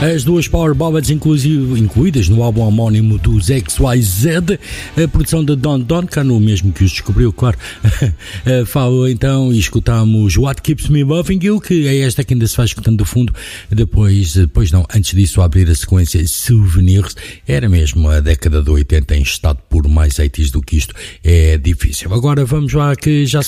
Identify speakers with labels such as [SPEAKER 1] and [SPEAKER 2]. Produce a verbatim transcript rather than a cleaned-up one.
[SPEAKER 1] As duas Power Ballads inclusive, incluídas no álbum homónimo dos X Y Z, a produção de Don Don, cá no mesmo que os descobriu, claro. Falo então e escutamos What Keeps Me Loving You, que é esta que ainda se vai escutando do fundo. Depois, depois não, antes disso, a abrir a sequência Souvenirs, era mesmo a década de oitenta em estado por mais eighties do que isto, é difícil. Agora vamos lá que já